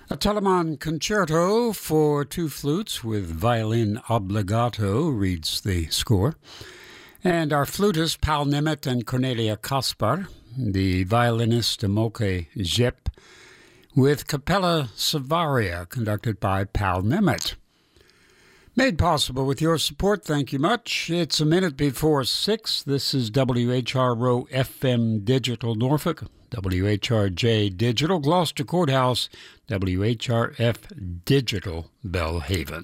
A Telemann concerto for two flutes with violin obbligato reads the score. And our flutists, Paul Nemeth and Cornelia Kaspar, the violinist, Amoke Zep, with Capella Savaria, conducted by Paul Nemeth. Made possible with your support, thank you much. It's a minute before 6. This is WHRO FM Digital Norfolk, WHRJ Digital Gloucester Courthouse, WHRF Digital Belhaven.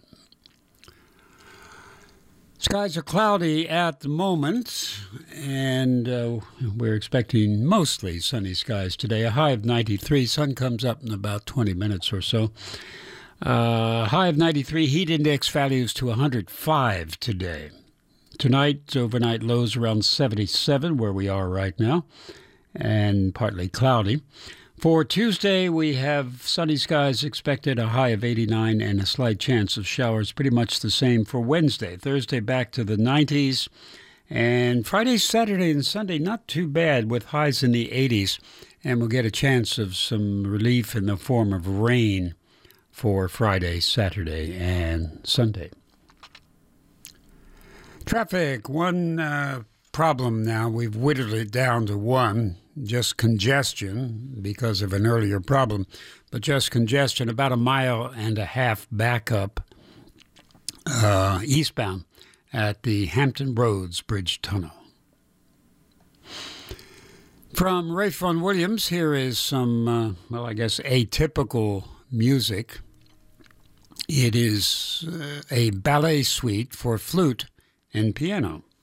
Skies are cloudy at the moment, and we're expecting mostly sunny skies today. A high of 93. Sun comes up in about 20 minutes or so. High of 93, heat index values to 105 today. Tonight, overnight lows around 77, where we are right now, and partly cloudy. For Tuesday, we have sunny skies expected, a high of 89, and a slight chance of showers, pretty much the same for Wednesday. Thursday, back to the 90s. And Friday, Saturday, and Sunday, not too bad, with highs in the 80s. And we'll get a chance of some relief in the form of rain for Friday, Saturday, and Sunday. Traffic, one problem now. We've whittled it down to one, just congestion because of an earlier problem, but just congestion, about a mile and a half back up eastbound at the Hampton Roads Bridge Tunnel. From Rafe Vaughan Williams, here is some, atypical music. It is a ballet suite for flute and piano.